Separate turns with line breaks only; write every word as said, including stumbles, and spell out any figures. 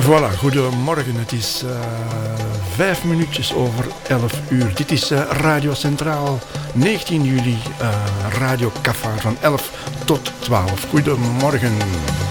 Voilà, goedemorgen. Het is uh, vijf minuutjes over elf uur. Dit is uh, Radio Centraal, negentien juli, uh, Radio Kaffar van elf tot twaalf. Goedemorgen.